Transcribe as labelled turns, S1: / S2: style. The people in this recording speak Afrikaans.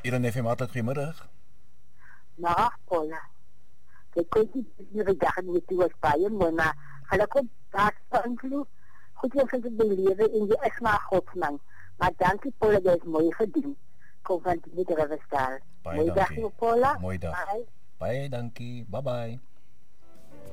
S1: Ilan FM hartlik goeiemiddag.
S2: Maar Paula, ik weet niet of ik dacht dat het was bij hem, maar ga kom daar staan. Goed, je vindt het beleven in je is maar godsman. Maar dank je Paula, dat is mooi gedaan. Kom van die bedrijven staan.
S1: Baie
S2: Mooi dag,
S1: dankie.
S2: Paula.
S1: Mooi dag.
S2: Bye.
S1: Baie dankie. Bye bye.